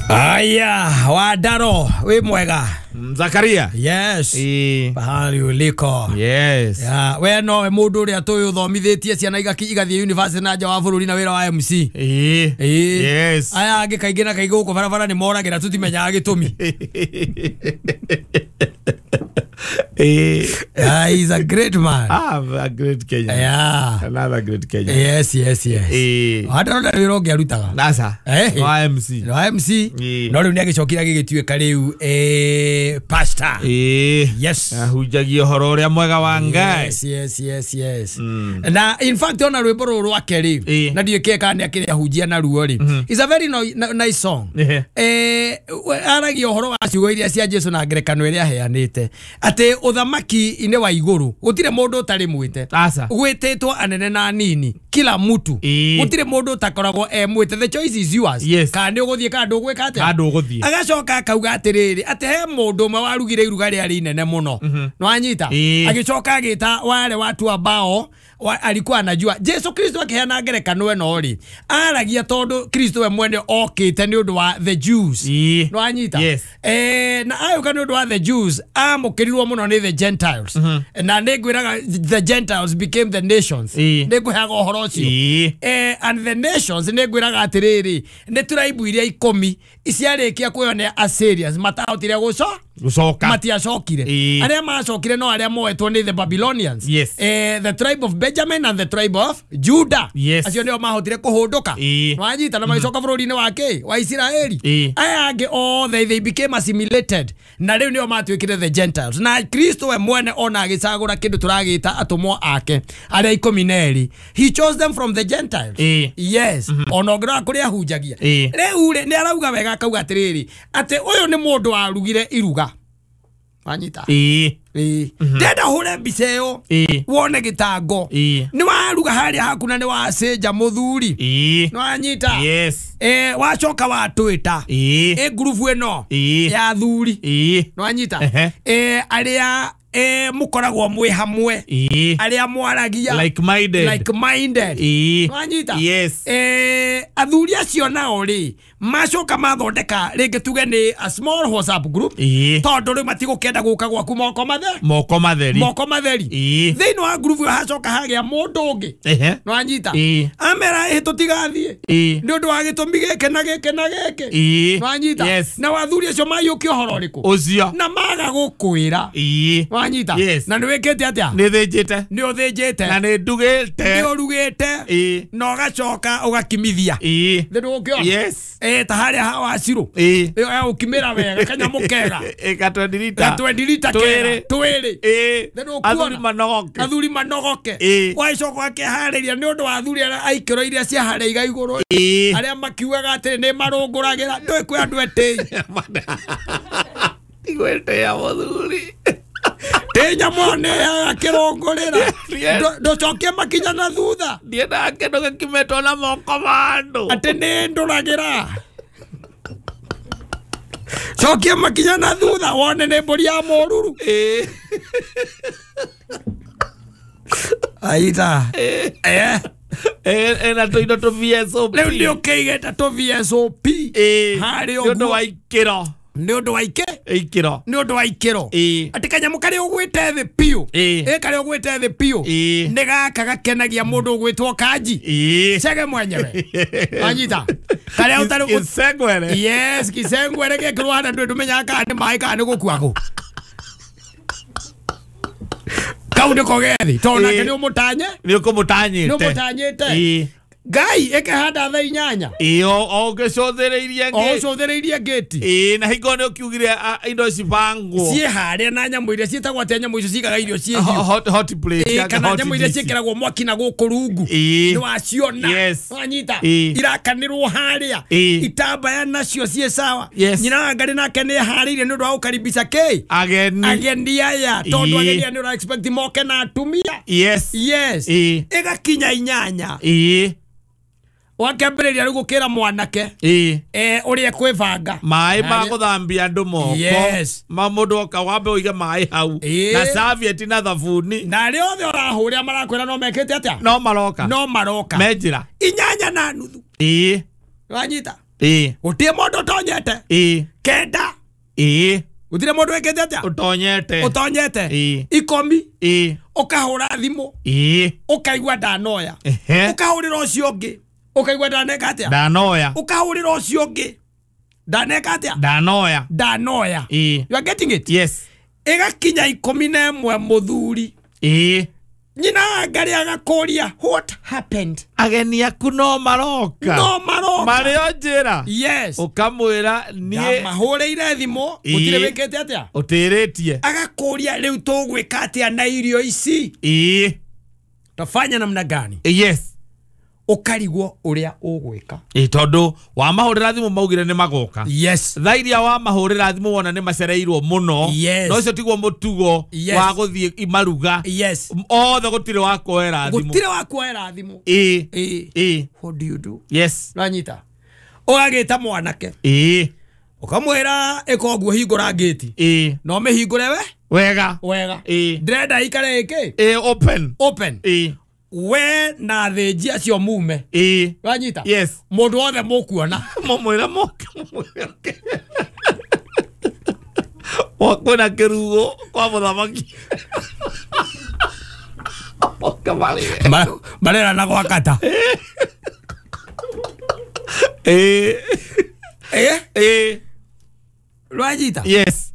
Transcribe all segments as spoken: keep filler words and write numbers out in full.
Aya, Wadaro, we mwega. Zakaria. Yes. Eh. Bahari uliko. Yes. Ya, we no we mundu ria tuyu thomithitie ciana igaki igathie university na nja wa bururi na wira wa M C. Eh. Eh. Yes. Aya angi kaingi na kaingi guko barabara ni moragira tutimenyaga gitumi. Eh. Yeah, he's a great man. Ah, a great Kenya. Yeah. Another great Kenya. Yes, yes, yes. Eh. Wadaro na wira ngi arutaga. Nasa. Eh. Wa M C. Wa M C. Eh. No riu ni agicokira gigituika riu eh pastor. Eh. Yes. Ahujagio horo ria mwega wa Ngai. Yes, yes, yes, yes. Mm. Na in fact ona rwimbo ruru rwake ri Eh. na ndiye kani akiri ahujia na ruo ri. It's a very no, no, nice song. Eh. Eh aragio horo wa ciugo iria cia Jesu na ngerekano iria heanite. Ate uthamaki ine wa iguru gutire mundu utari mwite. Asa. Gwitetwo anene na nini kila mtu. Eh. Gutire mundu utakoragwo e mwite. The choice is yours. Yes. Kandi uguthie ka ndu gwika ate. Kandu uguthie. Agacoka akauga atiriri ate he mundu mwe warugire iruga ria ri nene muno. No anyita. Eh. Agicoka agita wale watu ambao wa, alikuwa anajua Jesu Kristo akiheana ngerekano eno ri aragia tondu Kristo we mwene okite ni undu wa the Jews. Eh. No anyita. Yes. Eh na ayo kanu undu wa the Jews amukirirwo muno ni the Gentiles. Mm -hmm. Na negwiraga the Gentiles became the nations. Eh. Negwihaga uhoro ucio. Eh. Eh and the nations negwiraga atiriri ni turaibu iria ikumi isiarikia kuyo ni Assyrians matahotire guco gucoka matiacokire. Eh. Aria macokire no aria moetwo ni the Babylonians. Yes. Eh the tribe of Benjamin and the tribe of Judah. Yes. Acio nio mahotire kuhunduka. Eh. No anyita na magicoka bururi-ini wake wa Israeli. Eh. Aya angi all they, they became assimilated na riu nio matwikire the Gentiles. Na Kristo we mwene ona agicagura kindu turagita atumwo ake aria ikumi na eri. He chose them from the Gentiles. Eh. Yes. Mm -hmm. Onogra kuri ahunjagia. Eh. Riu ni arauga wega akauga atiriri ate uyu ni mundu warugire iruga. Wanyita. Eh. Eh. Deda hure biseo. Eh. Wone gitango. Eh. Ni waruga haria hakuna ni waseja muthuri. Eh. No anyita. Yes. Eh wacoka wa Twitter. Eh. E group eno. Eh. Ya thuri. Eh. No anyita. Ehe. Eh aria eh mukoragwo mwe hamwe. Eh. Aria mwaragia Like minded. like minded. Eh. No anyita. Yes. Eh athuri acio nao ri macoka mathondeka ringi tuge ni a small WhatsApp group. Eh. Tondu ri matigukenda guka gwaku moko matheri. Moko matheri. Moko matheri. Eh. Thiini wa group yo hacoka hagia mundu ungi. Ehe. No anyita. Eh. Amera ehe tutigathie. Eh. Ni undu wa gitumi gike na gike na gike. Eh. No anyita. Yes. Na wathuri acio mayuki uhoro riku. Ucio. Na maga gukwira. Eh. No anyita. Yes. Na ni wikite atia? Ni thijite. Ni uthijite. Na ni ndugite. Ni urugite. Eh. No gacoka ugakimithia. Eh. Thiru ukiona. Yes. Eh taharia hawa ciru. Eh. Iyo ya ukimira wega kanyamu kega. Eh katwendirita. Katwendirita kega. Twiri. Eh. Thiru Athuri manogoke. Athuri manogoke. Eh. Waicoka akihariria ni undu wa athuri aria aikiro iria cia haria iga iguru. Eh. Aria makiugaga atiri ni marunguragira ndoi kwi andu eti. Igwete ya muthuri. Tenya mone ya kirongorera. Ndocokie makinya na thutha. Ndienda kindu gikimetwo na moko mandu. Ati ni nduragira. Cokia makinya na thutha wone ni mburi ya moruru. Eh. Aita. Eh. Eh. Eh, ena to ino to V S O P. Leo ndio keigeta to V S O P. Eh. Hari oguo. Ndio wa ikiro. Ni undu wa ike. Ikiro. Ni undu wa ikiro. Eh. Ati kanyamu kari ugwite thi piu. Eh. Eh kari ugwite thi piu. Eh. Ni gaka gakenagia mundu ugwitwo Kanji. Eh. Cege mwenyewe. Anyita. Kari utari Kisengwere. Yes, kisengwere gekirwo hana ndu ndumenya ka ni mai ka ni gukuago. Kaude kogethi. Tona ke ni umutanye. Ni ukumutanyite. Ni umutanyite. Eh. Ngai eke handa tha inyanya. Iyo o gecothereirie nge. O cothereirie geti. Eh na hingo ni ukiugire indo cibangwo. Cie haria na nyamu iria cietagwo atia nyamu icio cigaga irio cie hiũ. Hot hot plate. Eh kana nyamu iria ciekiragwo mwaki na guku rungu. Ni waciona. Yes. Wanyita. Irakanirwo haria. Itambaya nacio cie sawa. Nyina wa ngari nake ni hariire ni undu wa gukaribisha ke. Ageni. Ageni aya. Tondu ageni ni ura expect moke na atumia. Yes. Yes. Igakinya inyanya. Eh. Wakambĩrĩria rĩu gũkĩra mwanake eh eh ũrĩa kwĩbanga maĩ ma gũthambia andũ moko yes ma mũndũ oka wambe ũige maĩ hau na serviette na thabuni na rĩo othe ũrahũrĩa marakwĩra no mekĩte atĩa no maroka no maroka menjira inyanya na nuthu eh wanyita ĩ utie mundu tonyete ĩ kenda ĩ utire mundu wekete atia utonyete utonyete ĩ ikomi ĩ ukahura thimu ĩ ukaigua ndanoya ehe ukahurira ucio ungi ukaigua ndaneka atia ndanoya ukahurira ucio ungi ndaneka atia ndanoya ndanoya ĩ you are getting it yes igakinya ikumi na imwe muthuri ĩ nyina ngari agakuria what happened ageni aku no maroka no maroka mario njira yes ukamwira nie mahureire thimu utire wekete atia utiritie agakuria riu tugwika atia na irio ici ĩ tafanya namna gani yes ukarigwo uria ugwika ĩ tondu wa mahurira thimu maugire ni magoka yes thairia wa mahurira thimu wona ni macereirwo muno yes. no cio tigwo mutugo yes. wa guthie imaruga yes othe gutire wa kuoera thimu gutire wa kuoera thimu ĩ ĩ ĩ what do you do yes ranyita ugagita mwanake ĩ ukamwira ikoguo hingura gate ĩ no mihingure we wega wega ĩ ndrenda ikare iki ĩ open open ĩ we na thenji acio mume ĩ ranyita yes mundu othe mukuona momwira moke wakona kirugo kwa muthamaki kamali barera na gwakata eh eh eh ranyita yes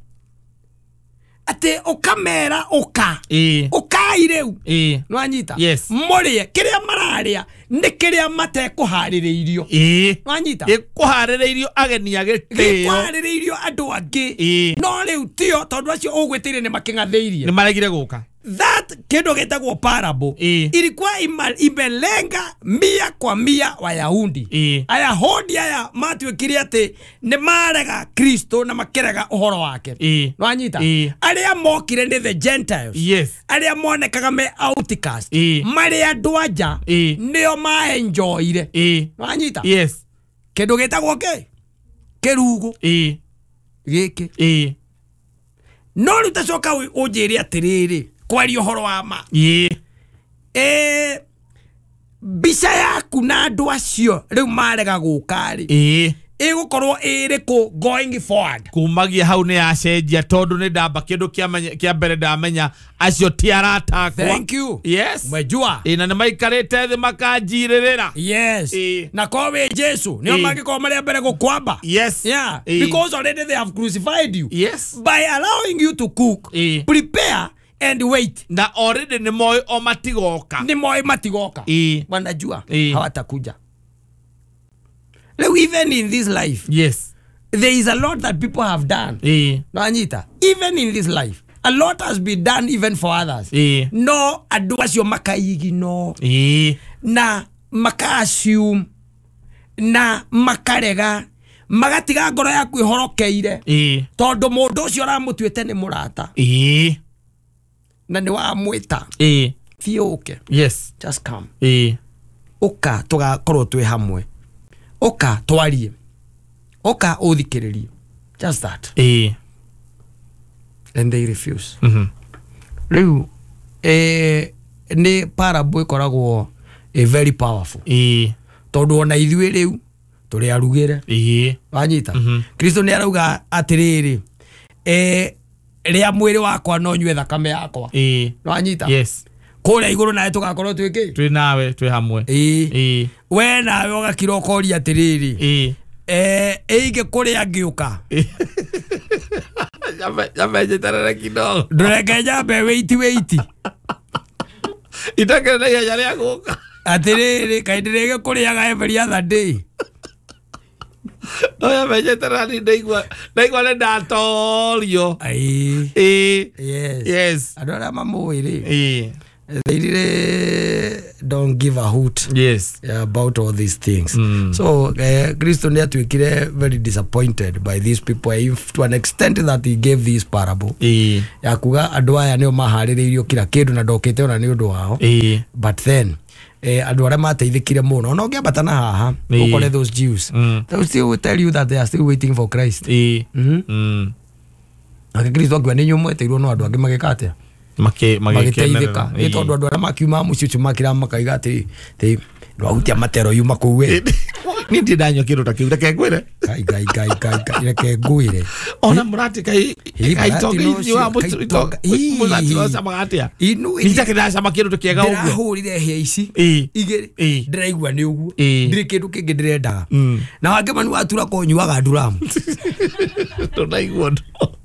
ate ukamera uka eh ukai riu eh ranyita yes murie kiria mararia ni kiria mate kuhaririirio eh ranyita ikuhaririirio ageni agitio kuhaririirio andu angi eh no riu tio tondu acio ugwitiire ni makingatheirie ni maregire guka that kido getagwo parable eh ilikuwa ima, imelenga mia kwa mia Wayahudi eh Ayahudi aya matuikire ati ni marega Kristo na makerega uhoro wake eh wanyita eh aria mokire ni the Gentiles yes aria monekaga me outcast eh mari andu anja eh nio ma enjoyire eh wanyita yes kido getagwo ke kirugo eh giki eh no rutacoka unjiri atiriri kwari uhoro wa ma eh eh bica yaku na andu acio riu marega gukari eh igukorwo iriku going forward kumagia hau ni acenjia tondu ni ndamba kindu kia mbere ndamenya acio ti arata akwa thank you yes umejua ina ni maikarite thi makanjiririra yes Eh. na kowe Jesu nio Eh. magiko maria mbere gukwamba yes yeah Eh. because already they have crucified you yes by allowing you to cook Eh. prepare and wait na already ni moi o matigoka ni moi matigoka eh wanajua Eh. hawatakuja. Now, even in this life yes there is a lot that people have done eh no Anita even in this life a lot has been done even for others eh no andu acio makaigi no eh na makashium na makarega magatiga ngoro yaku ihorokeire eh tondu mundu ucio aramutuite ni murata eh na ni wa mwita eh fiuke yes just come eh uka tugakorwo twi hamwe uka twarie uka uthikiririe just that eh and they refuse mhm riu eh ni parable ikoragwo a very powerful eh tondu ona ithuĩ riu turi arugire eh wanyita Mhm. Kristo ni arauga atiriri eh ria mwiri wakwa no nyue thakame yakwa eh wanyita yes kuria iguru nae tugakorwo twiki twi nawe twi hamwe eh eh we nawe ugakira ukoria atiriri eh eh eige kuria ngiuka Jabe jabe jitarara kidogo ndureke nyambe wait wait itakena ya yale yaguka atiriri kaindirege kuriaga every other day oya vegetarian ni ndaigua ndaigua le ndatorio ai eh yes yes andu aria mamuiri eh they really don't give a hoot yes yeah, about all these things Mm. so uh, Kristo ni atuikire very disappointed by these people if to an extent that he gave this parable eh ya kuga andu aya nio mahaririirio kila kindu na ndokite ona ni undu wao eh but then eh andu aria mateithikire muno no ngiambata na haha Eh. ukore those Jews Mm. they will still tell you that they are still waiting for Christ eh mhm mm ake Kristo akiwa ni nyumweteirwo no andu angi magikate make magiteithika magikenerera ni tondu andu aria makiuma mucio cio makira makaiga ati ti Rautia matero yuma kuwe. Ni ndidanyo kiru ta kiura kegwire. Kai kai kai kai kai kegwire. Ona murati kai kai toga ni wa mutu to. Murati wa sama atia. Inu ni takira sama kiru to kiega ugu. Ndahurire he ici. Igere. Ndiraigua ni ugu. Ndiri kindu kingi ndirenda. Na wange manu atura ko nyuaga nduramu. To ndaigua.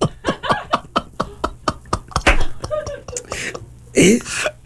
Eh.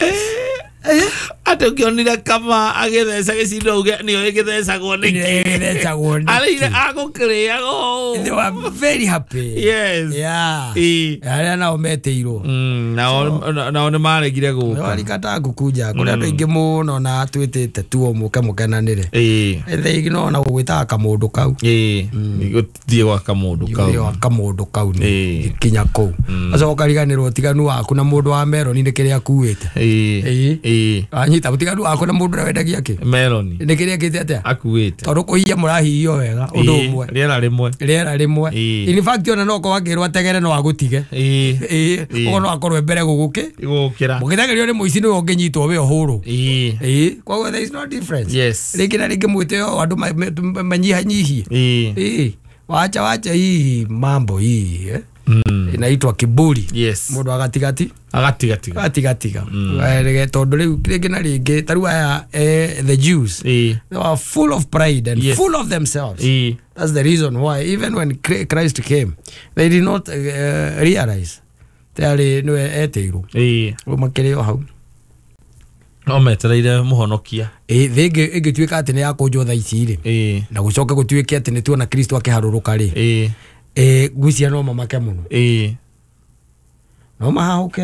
Ate ukionira kama agethesa gicindo uge ni ogethesa gone gethesa gone alire ago kre ago they were very happy. Yes. Yeah. Ara na ometeiro. Mm, na na one maregire guka. Wali kata gukuja kuri andu ingi muno na twitite tuo muke mukenanire. Eh. Ethe igino na gwita kamundu kau. Eh. Niguthie gwa kamundu kau. Niguthie kamundu kau ni kinya kau. Aso kariganirwo tiganu waku na mundu wa mero ni kiri akuite. Eh. Eh. Anyita mutiganu wako na mundu wendagia ki meloni ni kiria kiti atia akuite toru kuiya murahihio wega undu umwe riera rimwe riera rimwe in fact ona no ko wagirwa tegere no agutige eh eh ono akorwe mbere guguki gukira mugithagerio ni muici no nginyitwo we huru eh eh kwa there is no difference. Yes. Rikira ringi mwite yo andu manyiha nyihi eh eh wacha wacha hii mambo hii eh Mm. Inaitwa kiburi. Yes. Mundu agatigati agatigatiga agatigatiga rege tondu riu ringi na ringi taru aya the Jews eh. They were full of pride and yes. full of themselves. Eh. That's the reason why even when Christ came they did not uh, realize tari no eteiro eh umakireo hau no metereire muhonokia eh thenge ingituika ati ni yakunjwo tha ici ri eh na gucoka gutuike ati ni tuona Kristo akiharuruka ri eh eh gwisia no mamake muno eh no mahauke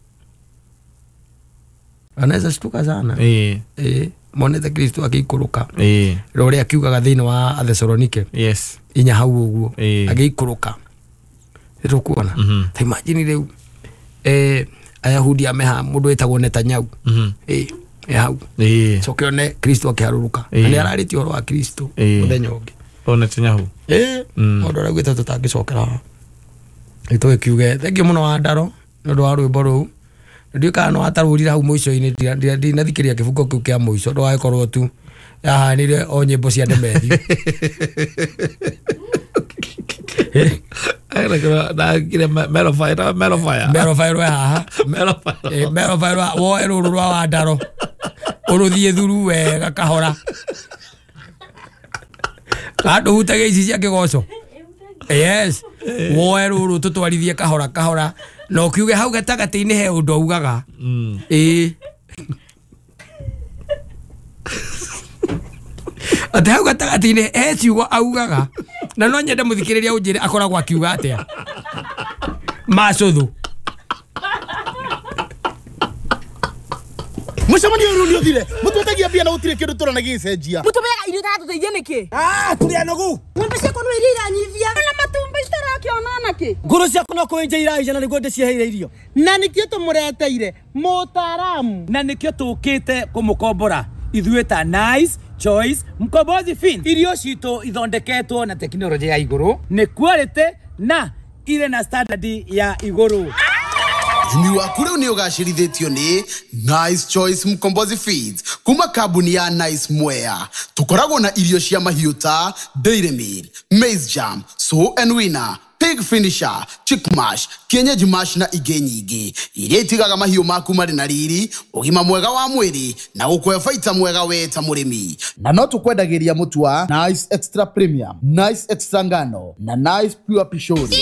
anaweza shtuka sana eh eh monete Kristo akikuruka eh rore akiugaga thini wa Thessalonike yes inya hau uguo eh. agikuruka itukuona mm -hmm. ta imagine riu eh Ayahudi ameha mundu etagwo Netanyahu mm -hmm. eh eh hau eh so kione Kristo akiharuruka eh. ani arariti oro wa Kristo muthenya ungi o Netanyahu eh mundu aragwita tutangicokera ito kiuge thengi muno wa ndaro ndu wa rwimbo ru ndio kana atarurira hau muico-ini ndinathikiria kibuko kiu kia muico ndo aikorwo tu yahanire o nyimbo cia ndemethi ai la na kile melo fire melo fire melo fire haha melo fire melo fire wo eruru rwa wa ndaro uruthie thuru wega kahora kadu utage ici cia kigoco yes wo eruru tutwarithie kahora kahora no kiuge hau gatagati-ini he undu augaga eh ati hau gatagati-ini he ciugo augaga na no nyende muthikiriria unjire akoragwo akiuga atia macuthu mucemani uyu ni uthire mutwetagia mbia na gutire kindu turanagia icenjia mutumega irio taratuteithia niki ah turi anogu ng'ombe ciaku no iria iranyithia na matumba itarakiona ki nguru ciaku no kuenja iraija na niguo ndicieheire irio na nikio tumureteire mutaramu na nikio tukite kumukombora ithuĩ ta Nice Choice Mkombozi Fin irio citũ ithondeketwo na teknolojia ya iguru ni quality na ile na standard ya iguru. Imi waku riu ni ugacirithitio ni Nice Choice Mkombozi Feeds kuma kambuni ya Nice Mwea. Tukoragwo na irio cia mahiũ ta Dairy Meal, Maize Jam, So and Winner, Pig Finisher, Chick Mash, Kienyeji Mash na ingĩ nyingĩ iria itigaga mahiũ maku marĩ na riri, ũgima mwega wa mwĩrĩ na gũkũhe baita mwega we ta mũrĩmi. Na no tũkwendagĩria mũtu wa Nice Extra Premium, Nice Extra Ngano na Nice Pure Pishori.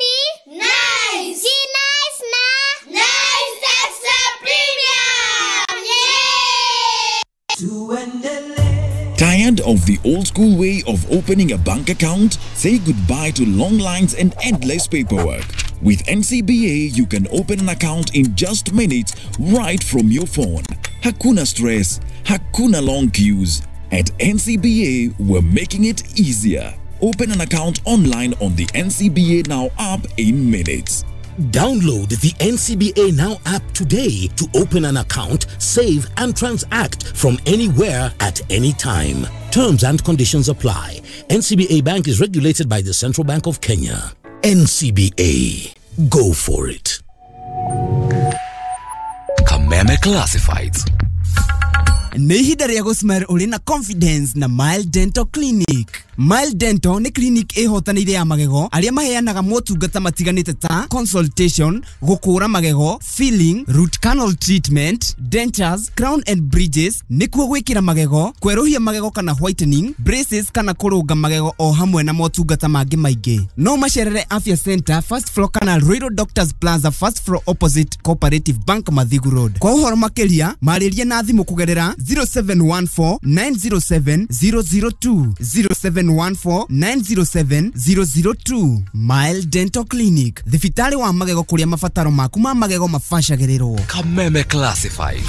Tired of the old school way of opening a bank account? Say goodbye to long lines and endless paperwork. With N C B A, you can open an account in just minutes right from your phone. Hakuna stress, hakuna long queues. At N C B A, we're making it easier. Open an account online on the N C B A Now app in minutes. Download the N C B A Now app today to open an account, save and transact from anywhere at any time. Terms and conditions apply. N C B A Bank is regulated by the Central Bank of Kenya. N C B A. Go for it. Kameme Classifieds. Nĩ ihinda rĩa gũsmile ũrĩ na confidence na Mile Dental Clinic. Mile Dental nĩ clinic ĩhotanĩire ya magego arĩa maheanaga motungata matiganĩte ta consultation, gũkũra magego, filling, root canal treatment, dentures, crown and bridges, nĩkuo gwĩkĩra magego, kwerũhia magego kana whitening, braces kana kũrũnga magego o hamwe na motungata mangĩ maingĩ. No macerere Afya Center, first floor kana Royal Doctors Plaza, first floor opposite Cooperative Bank Mathigu Road. Kwa ũhoro makĩria, marĩria na thimũ kũgerera zero seven one four nine zero seven zero zero two zero seven one four nine zero seven zero zero two. Mile Dental Clinic, thibitarĩ wa magego kũrĩa mabataro maku ma magego mabacagĩrĩrwo. Kameme Classified.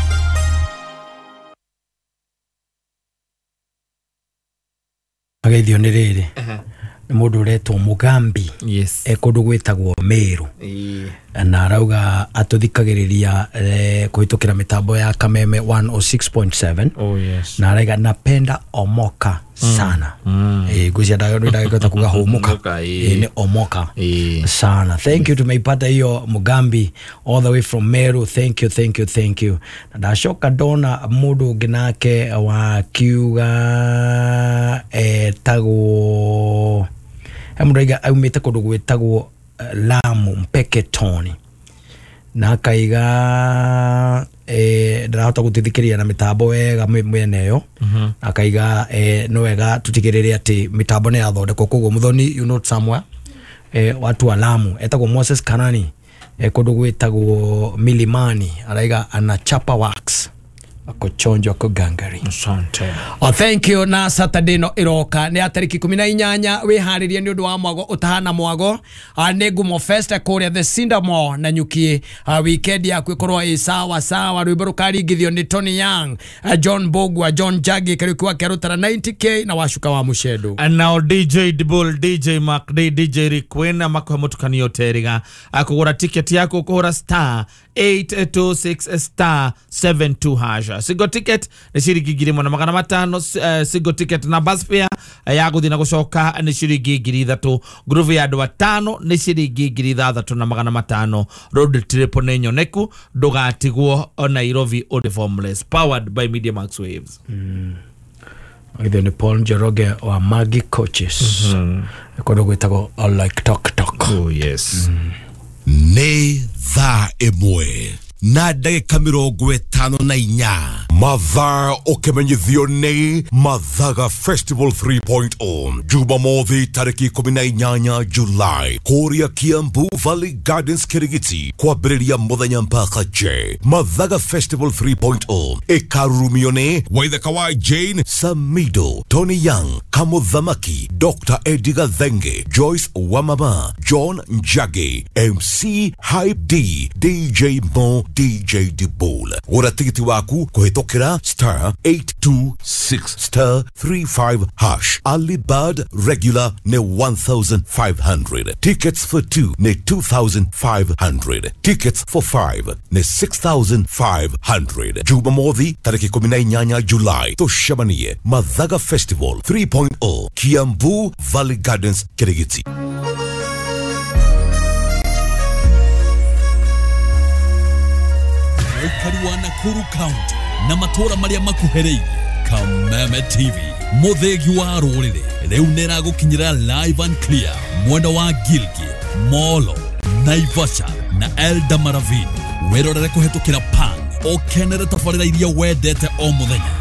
Ageithio nĩ rĩrĩ. Nĩ mũndũ ũretwo Mugambi. Yes. E kũndũ gwĩtagwo Meru. Na arauga atũthikagĩrĩria kũhĩtũkĩra mĩtambo ya Kameme one oh six point seven. Oh yes. Na arauga napenda Omoka sana. Mm. Eh gucia daga ndagĩkota kuga homoka. Eh ni Omoka. Sana. Thank you tumeipata hiyo Mugambi all the way from Meru. Thank you, thank you, thank you. Na ndashoka ndona mũndũ ũngĩ nake wa kiuga eh tago Emrega aumite kũndũ gwĩtagwo Lamu Mpeketoni na akaiga eh ndarahota gũtithikĩria na mĩtambo wega mwene yo akaiga eh no wega tutigĩrĩre atĩ mĩtambo nĩ yathondekwo koguo Muthoni you know somewhere eh watu wa Lamu etagwo Moses Kanani eh kũndũ gwĩtagwo Milimani araiga anachapa wax akochonjo kugangari. Asante. Oh, thank you. Na Saturday no iroka ni atariki kumi na inyanya wiharirie ni undu wa mwago utahana mwago ne Ngumo Fest kuria the Cinder Mall na nyukie uh, weekend ya kwikorwa isawa sawa rwimbo rukaringithio ni Tony Young, uh, John Bogwa, John Jagi kari kwa kerutara ninety K na washuka wa Mushedu. And now D J Dibul, D J Mac, D J Rikwena makwa mutukani yoteriga akugura ticket yako kuhura star eight two six star seven two hash. Sigo ticket ni shiringi ngiri ĩmwe na magana matano. Uh, sigo ticket na bus fare uh, ya guthina gucoka ni shiringi ngiri ithatu. Groove ya andũ atano ni shiringi ngiri ithathatũ na magana matano. Road trip nĩ nyoneku ndugatigwo Nairobi Old Formless, powered by Media Max Waves. Mm. Either ni Paul Njoroge wa Magi Coaches. Mm -hmm. Kodo gwetagwo like talk talk. Oh yes. Mm. Nĩ thaa ĩmwe na ndagĩka mĩrongo ĩtano na inya mathaa ũkĩmenyithio nĩ Mathaga Festival three point oh Jumamothi tarĩki ikũmi na inyanya July kũrĩa Kiambu Valley Gardens Kirigiti kwambĩrĩria mũthenya mpaka je. Mathaga Festival three point oh ĩkarurumio nĩ Waithaka wa Jane, Samido, Tony Young, Kamuthamaki, Doctor Eddie Gathenge, Joyce Wamama, John Njagi, M C Hype D, D J Mo, D J Dibul. Gura tikiti waku kuhitokera star eight two six star three five hash. Ali Bird regular ne one thousand five hundred. Tickets for two ne two thousand five hundred. Tickets for five ne six thousand five hundred. Jumamothi tariki kumi na inyanya July toshamanie Mathaga Festival three point oh Kiambu Valley Gardens Kirigiti. Karua Nakuru County na matora maria makuhereirie Kameme T V muthegi wa rurire riu nera gukinyira live and clear mwenda wa Gilgil, Molo, Naivasha na Elda Maravini werorere kuhetukira Pang okenere tafarira iria wendete o muthenya